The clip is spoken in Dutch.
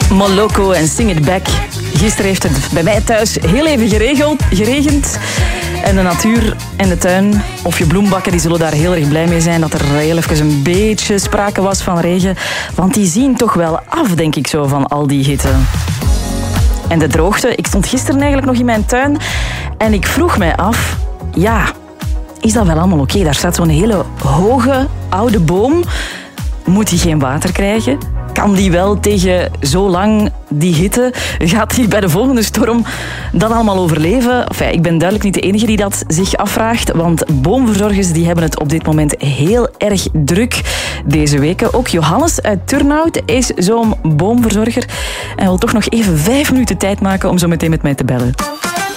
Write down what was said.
Moloko en Sing It Back. Gisteren heeft het bij mij thuis heel even geregend. En de natuur en de tuin, of je bloembakken, die zullen daar heel erg blij mee zijn dat er heel even een beetje sprake was van regen. Want die zien toch wel af, denk ik zo, van al die hitte. En de droogte. Ik stond gisteren eigenlijk nog in mijn tuin en ik vroeg mij af, ja, is dat wel allemaal oké? Daar staat zo'n hele hoge, oude boom. Moet die geen water krijgen? Kan die wel tegen zo lang die hitte? Gaat die bij de volgende storm dan allemaal overleven? Enfin, ik ben duidelijk niet de enige die dat zich afvraagt, want boomverzorgers die hebben het op dit moment heel erg druk deze weken. Ook Johannes uit Turnhout is zo'n boomverzorger en wil toch nog even 5 minuten tijd maken om zo meteen met mij te bellen.